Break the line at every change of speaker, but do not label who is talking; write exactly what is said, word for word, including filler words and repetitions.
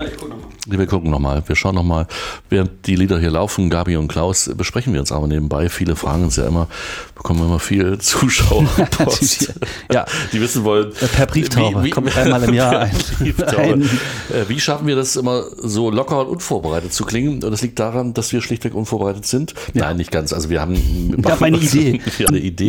Ich guck noch mal.
Wir gucken nochmal, wir schauen nochmal, während die Lieder hier laufen, Gabi und Klaus, besprechen wir uns aber nebenbei. Viele fragen uns ja immer, bekommen immer viel Zuschauerpost,
ja.
die wissen wollen.
Per Brieftaube,
wie, wie,
kommt einmal im Jahr ein.
ein. Wie schaffen wir das immer so locker und unvorbereitet zu klingen? Und das liegt daran, dass wir schlichtweg unvorbereitet sind. Ja. Nein, nicht ganz. Also wir haben,
ich habe eine Idee.
eine Idee.